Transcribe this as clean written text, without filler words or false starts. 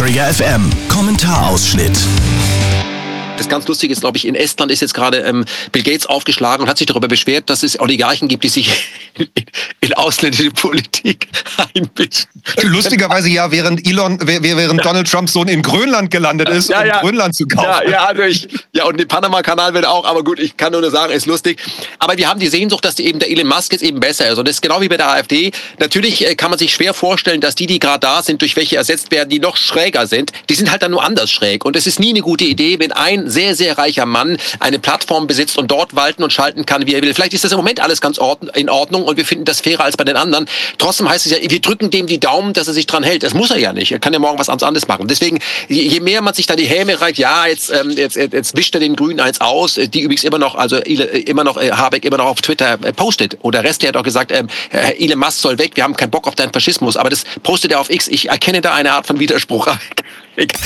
Trigger FM Kommentarausschnitt. Das ganz Lustige ist, glaube ich, in Estland ist jetzt gerade Bill Gates aufgeschlagen und hat sich darüber beschwert, dass es Oligarchen gibt, die sich in ausländische Politik einmischen. Lustigerweise ja, während Donald Trumps Sohn in Grönland gelandet ist, um Grönland zu kaufen. Und den Panama-Kanal wird auch, aber gut, ich kann nur sagen, ist lustig. Aber wir haben die Sehnsucht, dass der Elon Musk jetzt eben besser ist. Und das ist genau wie bei der AfD. Natürlich kann man sich schwer vorstellen, dass die gerade da sind, durch welche ersetzt werden, die noch schräger sind. Die sind halt dann nur anders schräg. Und es ist nie eine gute Idee, wenn ein sehr, sehr reicher Mann eine Plattform besitzt und dort walten und schalten kann, wie er will. Vielleicht ist das im Moment alles ganz in Ordnung und wir finden das fairer als bei den anderen. Trotzdem heißt es ja, wir drücken dem die Daumen, dass er sich dran hält. Das muss er ja nicht. Er kann ja morgen was anderes machen. Deswegen, je mehr man sich da die Häme reicht, jetzt wischt er den Grünen eins aus, die übrigens immer noch Habeck immer noch auf Twitter postet. Oder Rest, der hat auch gesagt, Elon Musk soll weg, wir haben keinen Bock auf deinen Faschismus. Aber das postet er auf X. Ich erkenne da eine Art von Widerspruch.